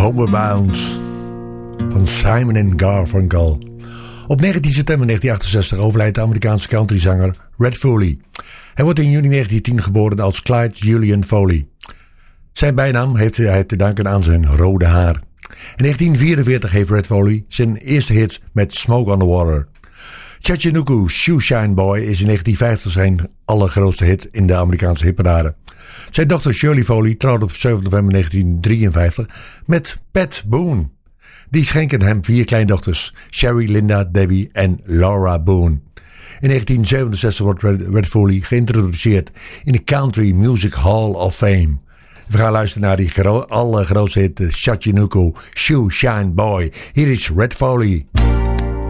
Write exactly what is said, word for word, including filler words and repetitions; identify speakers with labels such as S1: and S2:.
S1: Homeward Bound van Simon en Garfunkel. Op negentien september negentien achtenzestig overlijdt de Amerikaanse countryzanger Red Foley. Hij wordt in juni negentien tien geboren als Clyde Julian Foley. Zijn bijnaam heeft hij te danken aan zijn rode haar. In negentien vierenveertig heeft Red Foley zijn eerste hit met Smoke on the Water. Chattanooga Shoe Shine Boy is in negentien vijftig zijn allergrootste hit in de Amerikaanse hitparade. Zijn dochter Shirley Foley trouwde op zeven november negentien drieënvijftig met Pat Boone. Die schenken hem vier kleindochters, Sherry, Linda, Debbie en Laura Boone. In negentien zevenenzestig wordt Red Foley geïntroduceerd in de Country Music Hall of Fame. We gaan luisteren naar die gro- allergrootste hit, Chattanooga Shoe Shine Boy. Hier is Red Foley.